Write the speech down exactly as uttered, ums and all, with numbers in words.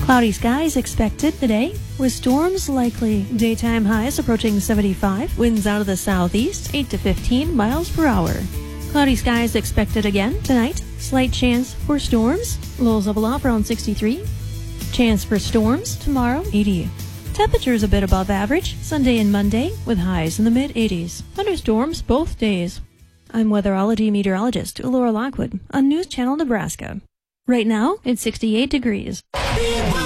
Cloudy skies expected today, with storms likely. Daytime highs approaching seventy-five, winds out of the southeast, eight to fifteen miles per hour. Cloudy skies expected again tonight, slight chance for storms, lows level off around sixty-three. Chance for storms tomorrow, eighty. Temperatures a bit above average, Sunday and Monday, with highs in the mid-eighties. Thunderstorms both days. I'm weatherology meteorologist Laura Lockwood on News Channel Nebraska. Right now, it's sixty-eight degrees.